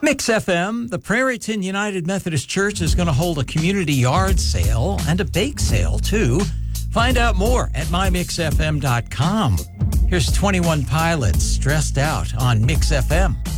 Mix FM, the Prairieton United Methodist Church is going to hold a community yard sale and a bake sale, too. Find out more at mymixfm.com. Here's 21 Pilots, Stressed Out on Mix FM.